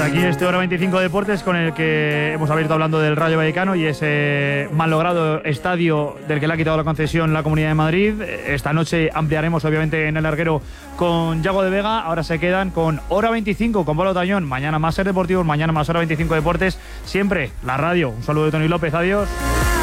aquí este Hora 25 Deportes con el que hemos abierto hablando del Rayo Vallecano y ese mal logrado estadio del que le ha quitado la concesión la Comunidad de Madrid. Esta noche ampliaremos obviamente en el larguero con Yago de Vega. Ahora se quedan con Hora 25 con Pablo Tañón. Mañana más Ser Deportivos, mañana más Hora 25 Deportes. Siempre la radio. Un saludo de Tony López. Adiós.